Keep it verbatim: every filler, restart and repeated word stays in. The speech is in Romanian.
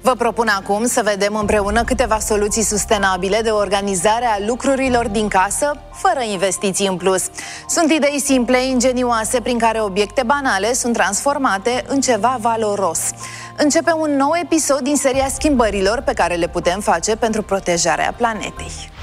Vă propun acum să vedem împreună câteva soluții sustenabile de organizare a lucrurilor din casă, fără investiții în plus. Sunt idei simple, ingenioase, prin care obiecte banale sunt transformate în ceva valoros. Începe un nou episod din seria schimbărilor pe care le putem face pentru protejarea planetei.